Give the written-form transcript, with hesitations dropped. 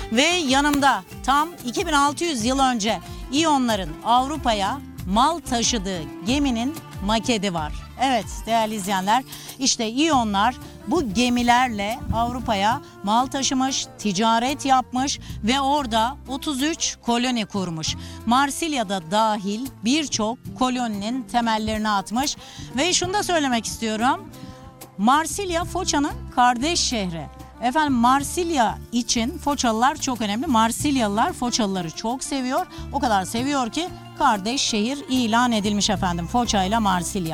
Ve yanımda tam 2600 yıl önce İyonların Avrupa'ya mal taşıdığı geminin maketi var. Evet değerli izleyenler, işte İyonlar bu gemilerle Avrupa'ya mal taşımış, ticaret yapmış ve orada 33 koloni kurmuş. Marsilya'da dahil birçok koloninin temellerini atmış ve şunu da söylemek istiyorum. Marsilya Foça'nın kardeş şehri. Efendim Marsilya için Foçalılar çok önemli. Marsilyalılar Foçalıları çok seviyor. O kadar seviyor ki kardeş şehir ilan edilmiş efendim. Foça ile Marsilya.